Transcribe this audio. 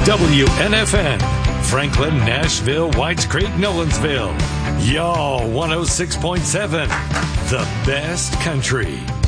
WNFN, Franklin, Nashville, Whites Creek, Nolensville. Y'all 106.7, the best country.